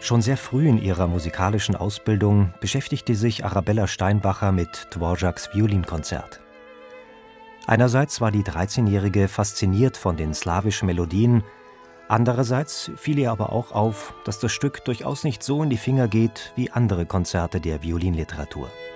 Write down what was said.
Schon sehr früh in ihrer musikalischen Ausbildung beschäftigte sich Arabella Steinbacher mit Dvořáks Violinkonzert. Einerseits war die 13-Jährige fasziniert von den slawischen Melodien, andererseits fiel ihr aber auch auf, dass das Stück durchaus nicht so in die Finger geht wie andere Konzerte der Violinliteratur.